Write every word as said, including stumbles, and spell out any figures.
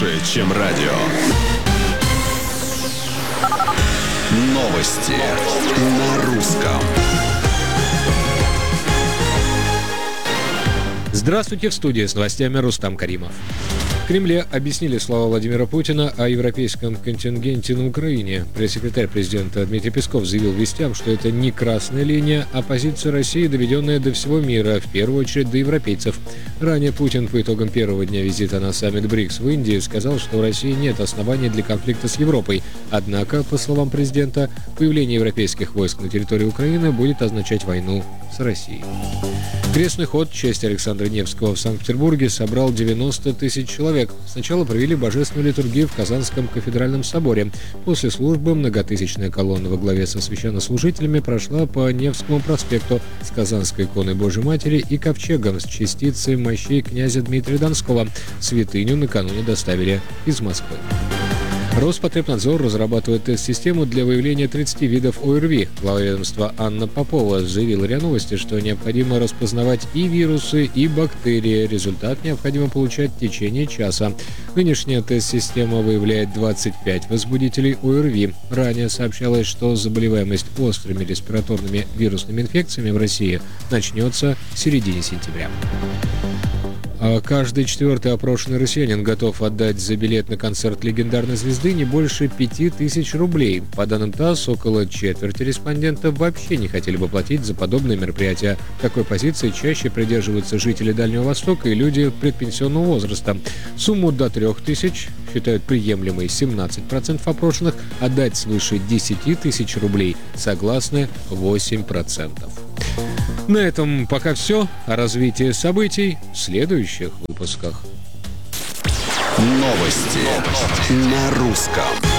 чем радио. Новости на русском. Здравствуйте, в студии с новостями Рустам Каримов. В Кремле объяснили слова Владимира Путина о европейском контингенте на Украине. Пресс-секретарь президента Дмитрий Песков заявил вестям, что это не красная линия, а позиция России, доведенная до всего мира, в первую очередь до европейцев. Ранее Путин по итогам первого дня визита на саммит БРИКС в Индии сказал, что у России нет оснований для конфликта с Европой. Однако, по словам президента, появление европейских войск на территории Украины будет означать войну с Россией. Крестный ход в честь Александра Невского в Санкт-Петербурге собрал девяносто тысяч человек. Сначала провели божественную литургию в Казанском кафедральном соборе. После службы многотысячная колонна во главе со священнослужителями прошла по Невскому проспекту с Казанской иконой Божьей Матери и ковчегом с частицей мощей князя Дмитрия Донского. Святыню накануне доставили из Москвы. Роспотребнадзор разрабатывает тест-систему для выявления тридцати видов ОРВИ. Глава ведомства Анна Попова заявила РИА Новости, что необходимо распознавать и вирусы, и бактерии. Результат необходимо получать в течение часа. Нынешняя тест-система выявляет двадцать пять возбудителей ОРВИ. Ранее сообщалось, что заболеваемость острыми респираторными вирусными инфекциями в России начнется в середине сентября. Каждый четвертый опрошенный россиянин готов отдать за билет на концерт легендарной звезды не больше пяти тысяч рублей. По данным ТАСС, около четверти респондентов вообще не хотели бы платить за подобное мероприятие. Такой позиции чаще придерживаются жители Дальнего Востока и люди предпенсионного возраста. Сумму до трех тысяч считают приемлемой семнадцать процентов опрошенных, отдать свыше десяти тысяч рублей согласны восемь процентов. На этом пока все. О развитии событий в следующих выпусках. Новости на русском.